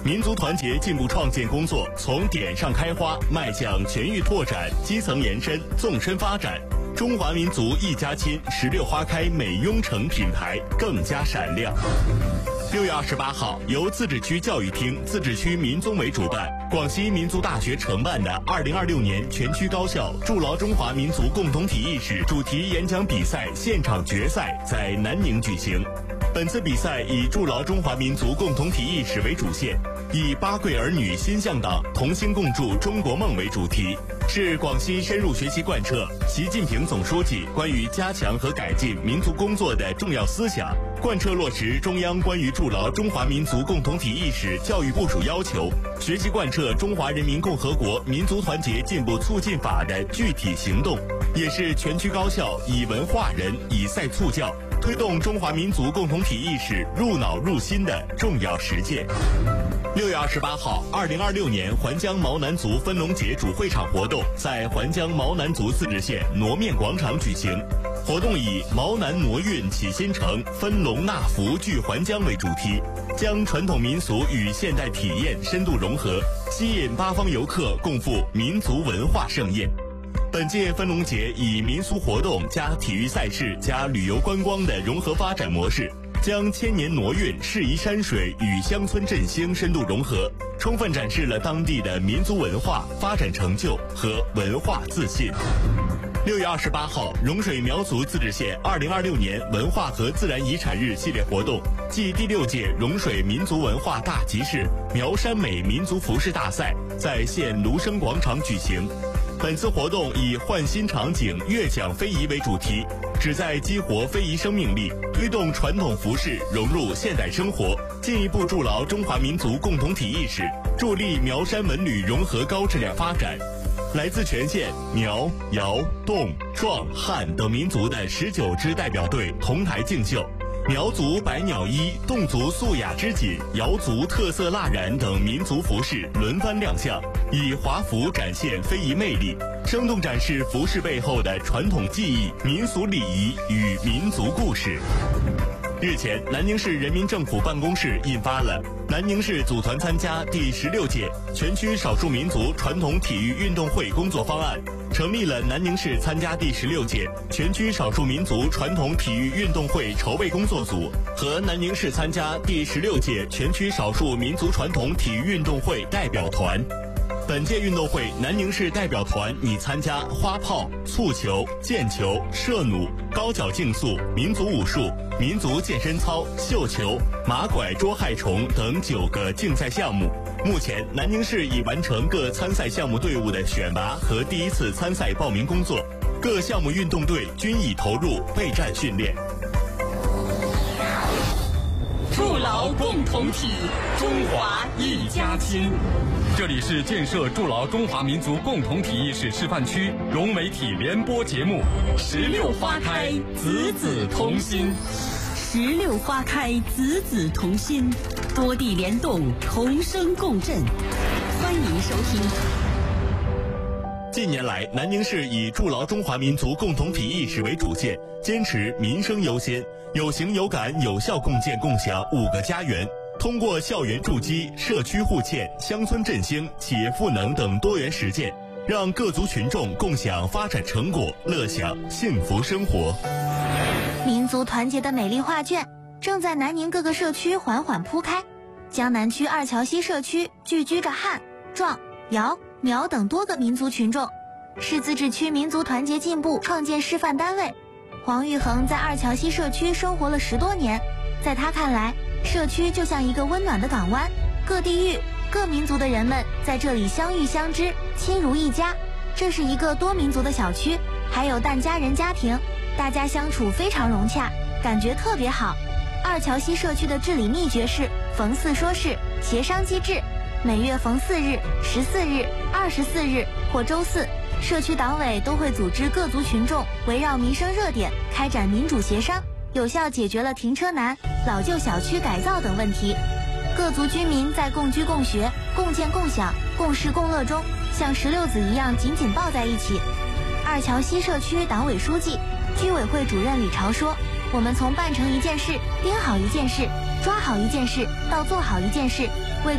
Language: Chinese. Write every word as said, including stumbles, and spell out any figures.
民族团结进步创建工作从点上开花迈向全域拓展、基层延伸、纵深发展，中华民族一家亲石榴花开美雍城品牌更加闪亮。六月二十八号，由自治区教育厅、自治区民综委主办，广西民族大学承办的二零二六年全区高校筑牢中华民族共同体意识主题演讲比赛现场决赛在南宁举行。本次比赛以筑牢中华民族共同体意识为主线，以八贵儿女心向党，同心共筑中国梦为主题，是广西深入学习贯彻习近平总书记关于加强和改进民族工作的重要思想，贯彻落实中央关于筑牢中华民族共同体意识教育部署要求，学习贯彻中华人民共和国民族团结进步促进法的具体行动，也是全区高校以文化人、以赛促教，推动中华民族共同体意识入脑入心的重要实践。六月二十八号，二零二六年环江毛南族分龙节主会场活动在环江毛南族自治县挪面广场举行。活动以毛南挪运启新城，分龙纳福聚环江为主题，将传统民俗与现代体验深度融合，吸引八方游客共赴民族文化盛宴。本届分龙节以民俗活动加体育赛事加旅游观光的融合发展模式，将千年挪运、适宜山水与乡村振兴深度融合，充分展示了当地的民族文化发展成就和文化自信。六月二十八号，融水苗族自治县二零二六年文化和自然遗产日系列活动暨第六届融水民族文化大集市苗山美民族服饰大赛在县芦生广场举行。本次活动以焕新场景、悦享非遗为主题，旨在激活非遗生命力，推动传统服饰融入现代生活，进一步筑牢中华民族共同体意识，助力苗山文旅融合高质量发展。来自全县苗、瑶、侗、壮、汉等民族的十九支代表队同台竞秀，苗族百鸟衣、侗族素雅织锦、瑶族特色蜡染等民族服饰轮番亮相，以华服展现非遗魅力，生动展示服饰背后的传统技艺、民俗礼仪与民族故事。日前，南宁市人民政府办公室印发了《南宁市组团参加第十六届全区少数民族传统体育运动会工作方案》，成立了南宁市参加第十六届全区少数民族传统体育运动会筹备工作组和南宁市参加第十六届全区少数民族传统体育运动会代表团。本届运动会，南宁市代表团拟参加花炮、蹴球、毽球、射弩、高脚竞速、民族武术、民族健身操、绣球、马拐捉害虫等九个竞赛项目。目前，南宁市已完成各参赛项目队伍的选拔和第一次参赛报名工作，各项目运动队均已投入备战训练。 筑牢共同体，中华一家亲。 这里是建设筑牢中华民族共同体意识示范区融媒体联播节目 《石榴花开，子子同心》。 石榴花开，子子同心，多地联动，同声共振。欢迎收听。 近年来，南宁市以筑牢中华民族共同体意识为主线，坚持民生优先，有形有感有效共建共享五个家园。通过校园筑基、社区互嵌、乡村振兴、企业赋能等多元实践，让各族群众共享发展成果，乐享幸福生活。 民族团结的美丽画卷正在南宁各个社区缓缓铺开。江南区二桥西社区聚居着汉、壮、瑶、苗等多个民族群众，是自治区民族团结进步创建示范单位。黄玉恒在二桥西社区生活了十多年，在他看来，社区就像一个温暖的港湾，各地域、各民族的人们在这里相遇相知，亲如一家。这是一个多民族的小区，还有疍家人家庭，大家相处非常融洽，感觉特别好。二桥西社区的治理秘诀是逢四说事，协商机制。每月逢四日、十四日、二十四日或周四，社区党委都会组织各族群众围绕民生热点开展民主协商，有效解决了停车难、老旧小区改造等问题。各族居民在共居共学、共建共享、共事共乐中，像石榴籽一样紧紧抱在一起。二桥西社区党委书记、居委会主任李朝说，我们从办成一件事、盯好一件事、抓好一件事到做好一件事，